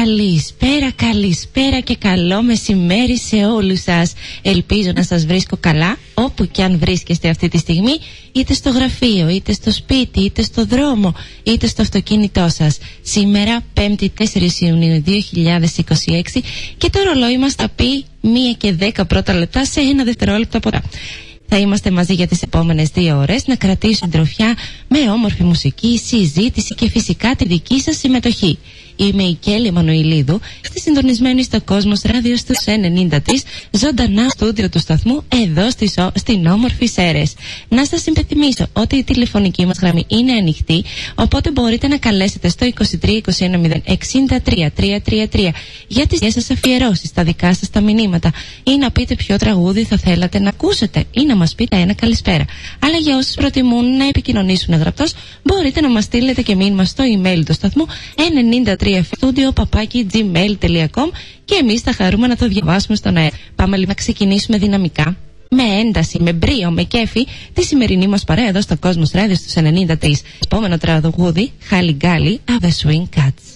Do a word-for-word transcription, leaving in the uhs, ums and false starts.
Καλησπέρα, καλησπέρα και καλό μεσημέρι σε όλους σας. Ελπίζω να σας βρίσκω καλά όπου και αν βρίσκεστε αυτή τη στιγμή, είτε στο γραφείο, είτε στο σπίτι, είτε στο δρόμο, είτε στο αυτοκίνητό σας. Σήμερα, πέμπτη τέσσερις Ιουνίου δύο χιλιάδες είκοσι έξι, και το ρολόι μας θα πει μία και δέκα πρώτα λεπτά σε ένα δευτερόλεπτο από τώρα. Θα είμαστε μαζί για τις επόμενες δύο ώρες να κρατήσουμε τροφιά με όμορφη μουσική, συζήτηση και φυσικά τη δική σας συμμετοχή. Είμαι η Κέλλη Εμμανουηλίδου, στη συντονισμένη στο Κόσμος Ράδιο στους ενενήντα τρία, ζωντανά στούντιο του σταθμού εδώ στις, στην όμορφη Σέρρες. Να σας υπενθυμίσω ότι η τηλεφωνική μας γραμμή είναι ανοιχτή, οπότε μπορείτε να καλέσετε στο είκοσι τρία είκοσι ένα μηδέν εξήντα τρία τριακόσια τριάντα τρία για τις δικές σας αφιερώσεις, τα δικά σας τα μηνύματα, ή να πείτε ποιο τραγούδι θα θέλατε να ακούσετε, ή να μας πείτε ένα καλησπέρα. Αλλά για όσους προτιμούν να επικοινωνήσουν γραπτός, μπορείτε να μας στείλετε και μήνυμα στο email του σταθμού ενενήντα τρία studio παπάκι gmail τελεία com και εμείς θα χαρούμε να το διαβάσουμε στον αέρα. Πάμε λοιπόν να ξεκινήσουμε δυναμικά, με ένταση, με μπρίο, με κέφι τη σημερινή μας παρέα εδώ στο Κόσμος Ράδιο στους ενενήντα τρία. Επόμενο τραγούδι, Χαλιγκάλι, από The Swing Cats.